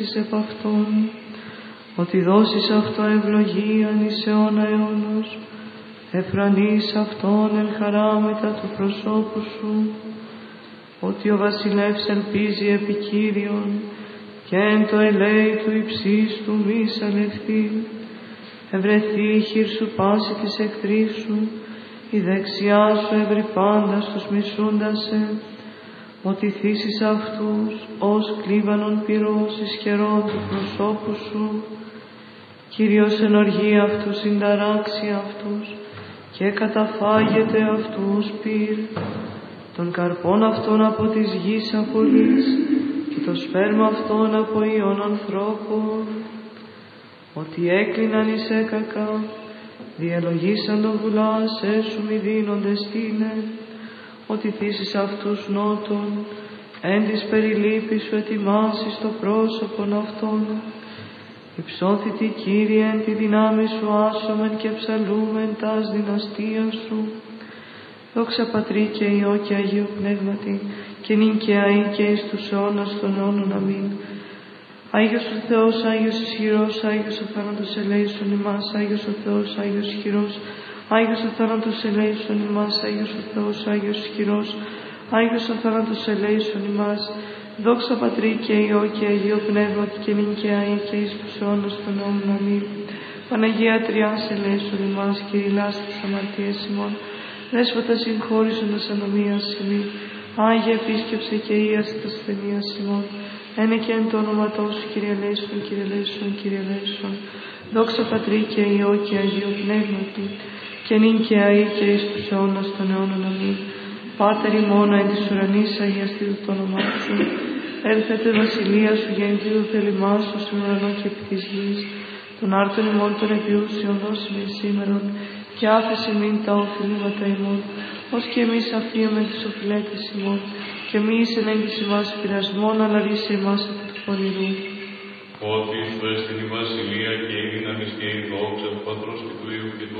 επ' αυτόν, ότι δώσεις αυτό ευλογίαν εις αιώνα αιώνος, εφρανείς αυτόν εν χαρά μετά του προσώπου σου, ότι ο βασιλεύς ελπίζει επί Κύριον, και εν το ελέη του υψίστου μη σαλευτεί, ευρεθεί η χείρ σου πάση της εχθρής σου, η δεξιά σου εύρει πάντα στους μισούντασε, ότι θύσεις αυτούς ως κλίβανον πυρός ισχυρό του προσώπου σου, Κύριος εν οργή αυτούς συνταράξει αυτούς και καταφάγεται αυτούς πυρ, των καρπών αυτών από της γης απολύς και το σπέρμα αυτών από ιών ανθρώπων, ότι έκλειναν εις έκακα, διαλογήσαν το βουλάς έσου μη δίνονται στήνε, ότι θύσεις αυτούς νότων, εν της περιλήπης σου ετοιμάσεις το πρόσωπον αυτών. Υψώθητη Κύριε εν τη δυνάμει σου άσομεν και ψαλούμεν τας δυναστείας σου. Δόξα Πατρί και Υιό και Αγίου Πνεύματι, και νυν και αεί και εις τους αιώνας των αιώνων. Αμήν. Άγιος ο Θεός, Άγιος ισχυρός, Άγιος ο θάνατος ελέησον ημάς, Άγιος ο Θεός, Άγιος ισχυρός, Άγιος ο θάνατος ελέησον ημάς, Άγιος ο Θεός, Άγιος ισχυρός, Άγιος ο θάνατος ελέησον ημάς. Δόξα Πατρί και Υιό και Αγίου Πνεύματι, και νυν και αεί και εις τους αιώνας των αιώνων. Αμήν. Παναγία Τριάς ελέησον ημάς, και ηλάστη τις αμαρτίες ημών. Δέσποτα συγχώρησον τας ανομίας ημί. Άγιε επίσκεψε και ίασε τας ασθενείας ημών. Ένε και εν το όνοματό σου, Κύριε ελέησον, Κύριε ελέησον, Κύριε ελέησον. Δόξα Πατρί και Υιό και Αγίου Πνεύματι, και νυν και αεί και εις τους αιώνας των αιώνων. Αμήν. Πάτερ ημών εν της ουρανής, αγιαστήτω το όνομά σου. Έλθετε βασιλεία σου, γεννηθεί το θέλημά σου στον ουρανό και επί της γης. Των άρτων ημών των επιούσιων δώσιμεν σήμερον, και άφησε μην τα οφειλήματα ημών, ως και εμείς αφίαμε τις οφειλέτες ημών, και μη εις ενέγγιση μας πειρασμών, αλλά ρίσε εμάς από του πονηρού. Ότι στο έστειν η βασιλεία και η δύναμις και η δόξα του Πατρός και του Υιού και του